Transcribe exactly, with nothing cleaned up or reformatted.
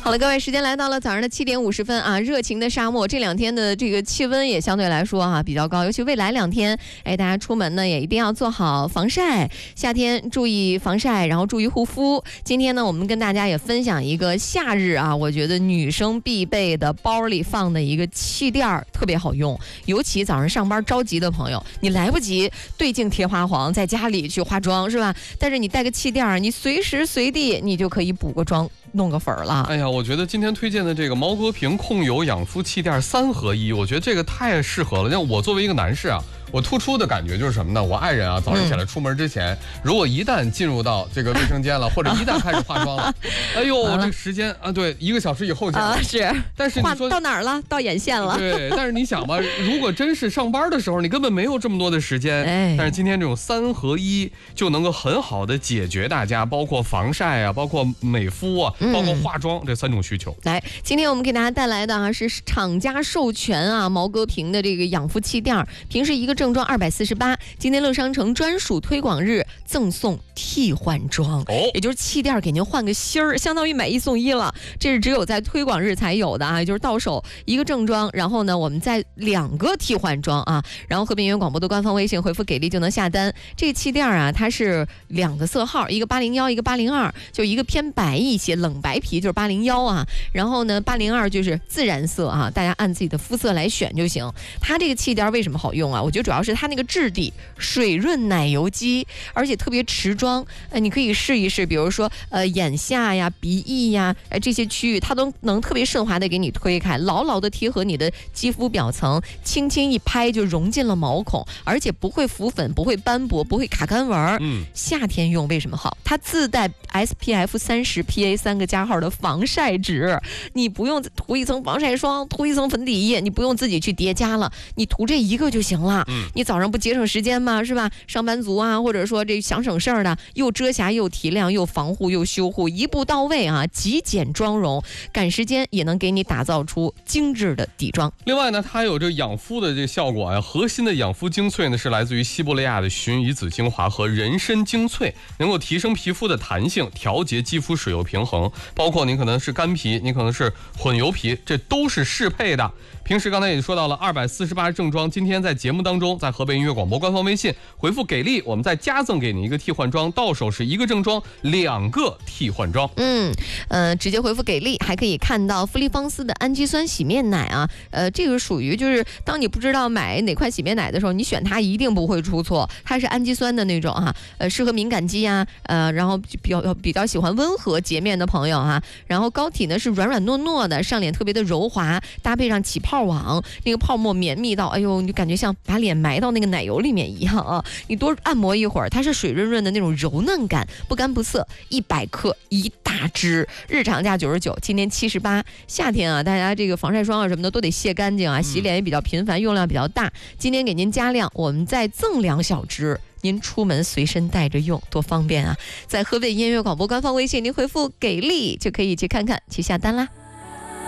好了，各位，时间来到了早上的七点五十分啊！热情的沙漠，这两天的这个气温也相对来说啊比较高，尤其未来两天，哎，大家出门呢也一定要做好防晒，夏天注意防晒，然后注意护肤。今天呢，我们跟大家也分享一个夏日啊，我觉得女生必备的包里放的一个气垫儿，特别好用，尤其早上上班着急的朋友，你来不及对镜贴花黄，在家里去化妆是吧？但是你带个气垫儿，你随时随地你就可以补个妆。弄个粉了。 哎呀，我觉得今天推荐的这个毛戈平控油养肤气垫三合一，我觉得这个太适合了。像我作为一个男士啊，我突出的感觉就是什么呢？我爱人啊，早上起来出门之前，嗯、如果一旦进入到这个卫生间了，或者一旦开始化妆了，哎呦，啊、这个时间啊，对，一个小时以后见啊，是。 但是你说到哪儿了？到眼线了。 对，但是你想吧，如果真是上班的时候，你根本没有这么多的时间。哎，但是今天这种三合一就能够很好的解决大家，包括防晒啊，包括美肤啊。包括化妆这三种需求。 来，今天我们给大家带来的啊是厂家授权啊毛戈平的这个养肤气垫，平时一个正装二百四十八，今天乐商城专属推广日赠送替换装，哦，也就是气垫给您换个芯儿，相当于买一送一了。这是只有在推广日才有的啊，也就是到手一个正装，然后呢我们再两个替换装啊，然后和平原广播的官方微信回复给力就能下单。这个气垫啊它是两个色号，一个八零一，一个八零二，就一个偏白一些冷白皮就是八零一啊，然后呢八零二就是自然色啊，大家按自己的肤色来选就行。它这个气垫为什么好用啊？我觉得主要是它那个质地水润奶油肌，而且特别持妆。呃，你可以试一试，比如说呃眼下呀、鼻翼呀，呃这些区域它都能特别顺滑的给你推开，牢牢的贴合你的肌肤表层，轻轻一拍就融进了毛孔，而且不会浮粉、不会斑驳、不会卡干纹。嗯，夏天用为什么好？它自带 S P F 三十 P A 三个加号的防晒纸，你不用涂一层防晒霜，涂一层粉底液，你不用自己去叠加了，你涂这一个就行了。嗯，你早上不节省时间吗？是吧？上班族啊，或者说这想省事儿的，又遮瑕又提亮又防护又修护，一步到位啊，极简妆容，赶时间也能给你打造出精致的底妆。 另外呢，它有这养肤的这个效果啊，核心的养肤精粹呢是来自于西伯利亚的寻乙子精华和人参精粹，能够提升皮肤的弹性，调节肌肤水油平衡，包括你可能是干皮，你可能是混油皮，这都是适配的。平时刚才也说到了二百四十八正装，今天在节目当中，在河北音乐广播官方微信回复给力，我们再加赠给你一个替换装，到手是一个正装两个替换装。 嗯呃，直接回复给力，还可以看到芙丽芳丝的氨基酸洗面奶啊，呃，这个属于就是当你不知道买哪款洗面奶的时候，你选它一定不会出错，它是氨基酸的那种啊，呃，适合敏感肌啊，呃，然后比较比较喜欢温和洁面的朋友啊，然后膏体呢是软软糯糯的，上脸特别的柔滑，搭配上起泡网，那个泡沫绵密到，哎呦，你就感觉像把脸埋到那个奶油里面一样啊！你多按摩一会儿，它是水润润的那种柔嫩感，不干不涩，一百克一大支，日常价九十九，今天七十八。夏天啊，大家这个防晒霜啊什么的都得卸干净啊，洗脸也比较频繁，用量比较大。今天给您加量，我们再赠两小支。您出门随身带着用，多方便啊！在河北音乐广播官方微信，您回复给力就可以去看看，去下单啦。